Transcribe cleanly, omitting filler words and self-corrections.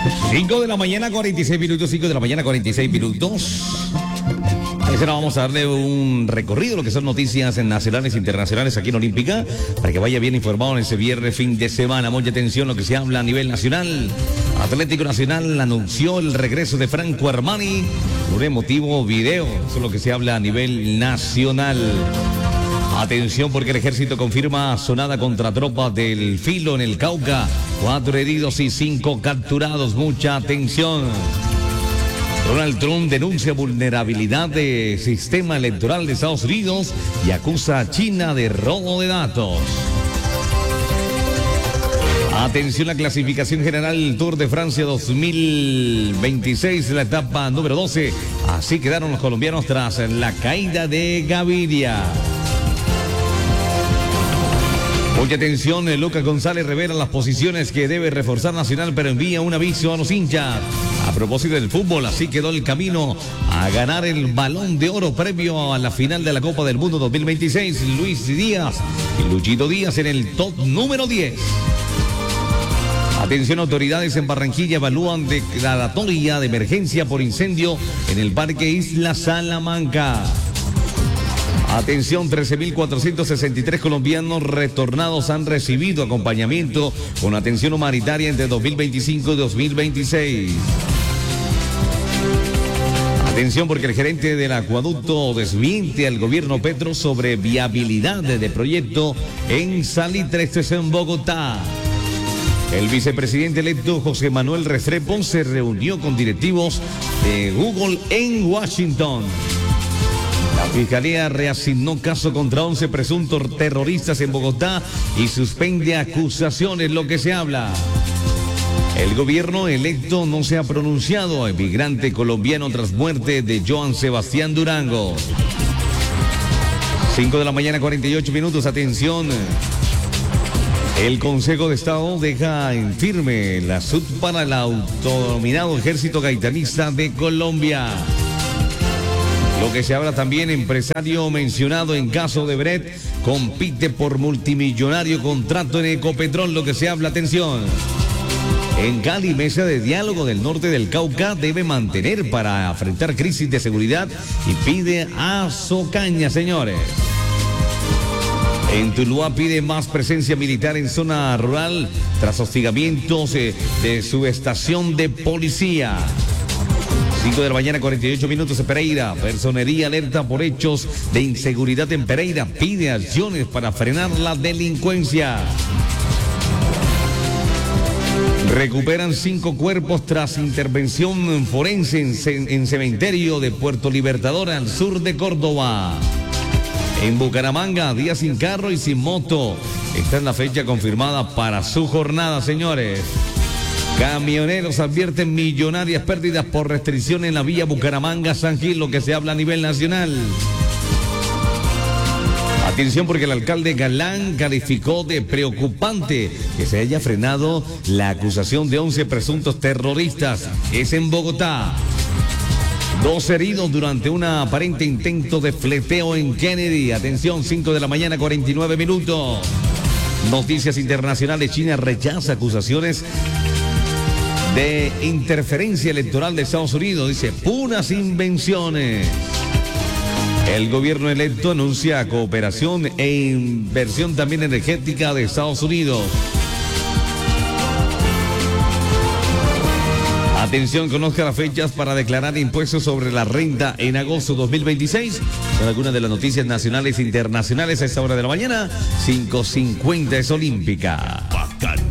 5 de la mañana, 46 minutos, 5 de la mañana, 46 minutos. Ahora vamos a darle un recorrido, lo que son noticias nacionales e internacionales aquí en Olímpica, para que vaya bien informado en ese viernes, fin de semana. Mucha atención lo que se habla a nivel nacional. Atlético Nacional anunció el regreso de Franco Armani, un emotivo video. Eso es lo que se habla a nivel nacional. Atención porque el ejército confirma sonada contra tropas del Filo en el Cauca. 4 heridos y 5 capturados. Mucha atención. Donald Trump denuncia vulnerabilidad del sistema electoral de Estados Unidos y acusa a China de robo de datos. Atención, la clasificación general del Tour de Francia 2026, la etapa número 12. Así quedaron los colombianos tras la caída de Gaviria. Mucha atención, Lucas González revela las posiciones que debe reforzar Nacional, pero envía un aviso a los hinchas. A propósito del fútbol, así quedó el camino a ganar el Balón de Oro previo a la final de la Copa del Mundo 2026. Luis Díaz y Luchito Díaz en el top número 10. Atención, autoridades en Barranquilla evalúan declaratoria de emergencia por incendio en el Parque Isla Salamanca. Atención, 13.463 colombianos retornados han recibido acompañamiento con atención humanitaria entre 2025 y 2026. Atención porque el gerente del acueducto desmiente al gobierno Petro sobre viabilidad de proyecto en Salitre, esto es en Bogotá. El vicepresidente electo José Manuel Restrepo se reunió con directivos de Google en Washington. La Fiscalía reasignó caso contra 11 presuntos terroristas en Bogotá y suspende acusaciones, lo que se habla. El gobierno electo no se ha pronunciado. Emigrante colombiano tras muerte de Joan Sebastián Durango. 5 de la mañana, 48 minutos. Atención. El Consejo de Estado deja en firme la SUT para el autodenominado Ejército Gaitanista de Colombia. Lo que se habla también, empresario mencionado en caso de Brecht compite por multimillonario contrato en Ecopetrol, lo que se habla, atención. En Cali, mesa de diálogo del norte del Cauca debe mantener para enfrentar crisis de seguridad y pide a Socaña, señores. En Tuluá pide más presencia militar en zona rural tras hostigamientos de su estación de policía. 5 de la mañana, 48 minutos en Pereira. Personería alerta por hechos de inseguridad en Pereira. Pide acciones para frenar la delincuencia. Recuperan 5 cuerpos tras intervención forense en cementerio de Puerto Libertador al sur de Córdoba. En Bucaramanga, día sin carro y sin moto. Esta es la fecha confirmada para su jornada, señores. Camioneros advierten millonarias pérdidas por restricción en la vía Bucaramanga-San Gil, lo que se habla a nivel nacional. Atención porque el alcalde Galán calificó de preocupante que se haya frenado la acusación de 11 presuntos terroristas. Es en Bogotá. 2 heridos durante un aparente intento de fleteo en Kennedy. Atención, 5 de la mañana, 49 minutos. Noticias internacionales. China rechaza acusaciones de interferencia electoral de Estados Unidos. Dice, puras invenciones. El gobierno electo anuncia cooperación e inversión también energética de Estados Unidos. Atención, conozca las fechas para declarar impuestos sobre la renta en agosto 2026. Son algunas de las noticias nacionales e internacionales a esta hora de la mañana. 5:50 es Olímpica.